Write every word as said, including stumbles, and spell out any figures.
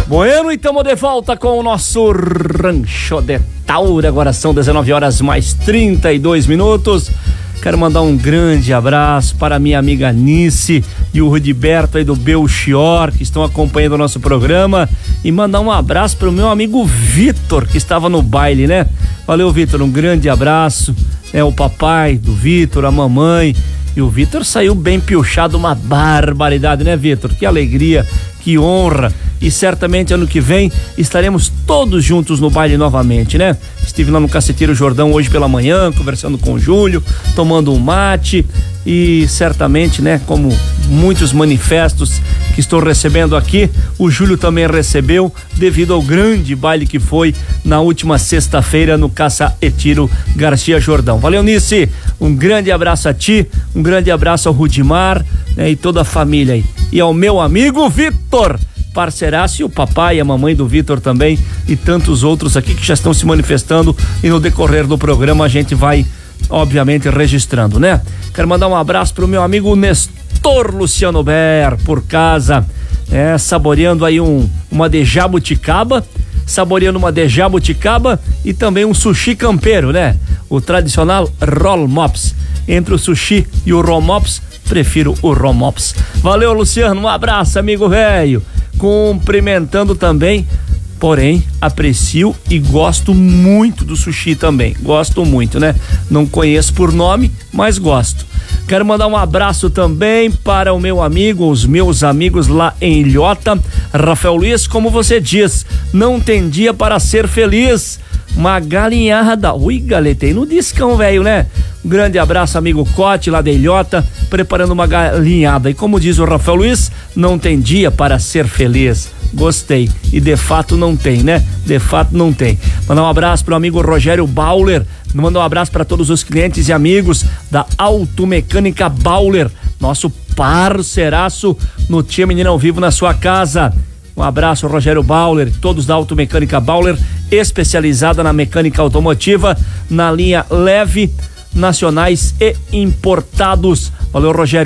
Bueno, e estamos de volta com o nosso Rancho de Taura. Agora são dezenove horas mais trinta e dois minutos. Quero mandar um grande abraço para minha amiga Nice e o Rudiberto aí do Belchior, que estão acompanhando o nosso programa, e mandar um abraço para o meu amigo Vitor, que estava no baile, né? Valeu, Vitor, um grande abraço. É o papai do Vitor, a mamãe, e o Vitor saiu bem piochado, uma barbaridade, né, Vitor? Que alegria, que honra. E certamente ano que vem estaremos todos juntos no baile novamente, né? Estive lá no Caceteiro Jordão hoje pela manhã, conversando com o Júlio, tomando um mate, e certamente, né, como muitos manifestos que estou recebendo aqui, o Júlio também recebeu devido ao grande baile que foi na última sexta-feira no Caçaetiro Garcia Jordão. Valeu, Nice, um grande abraço a ti, um grande abraço ao Rudimar, né, e toda a família aí, e ao meu amigo Vitor, parceiraço, e o papai e a mamãe do Vitor também, e tantos outros aqui que já estão se manifestando, e no decorrer do programa a gente vai, obviamente, registrando, né? Quero mandar um abraço pro meu amigo Nestor Luciano Ber, por casa, é, saboreando aí um, uma de jabuticaba, saboreando uma de jabuticaba e também um sushi campeiro, né? O tradicional roll mops. Entre o sushi e o roll mops, prefiro o roll mops. Valeu, Luciano, um abraço, amigo velho. Cumprimentando também, porém, aprecio e gosto muito do sushi também, gosto muito, né? Não conheço por nome, mas gosto. Quero mandar um abraço também para o meu amigo, os meus amigos lá em Ilhota. Rafael Luiz, como você diz, não tem dia para ser feliz. Uma galinhada, ui, galetei no discão, velho, né? Um grande abraço, amigo Cote, lá de Ilhota, preparando uma galinhada. E como diz o Rafael Luiz, não tem dia para ser feliz. Gostei. E de fato não tem, né? De fato não tem. Mandar um abraço pro amigo Rogério Bauler. Mandar um abraço para todos os clientes e amigos da Automecânica Bauler, nosso parceiraço no Tia Menina ao Vivo na sua casa. Um abraço, Rogério Bauler, todos da Automecânica Bauler, especializada na mecânica automotiva, na linha leve, nacionais e importados. Valeu, Rogério.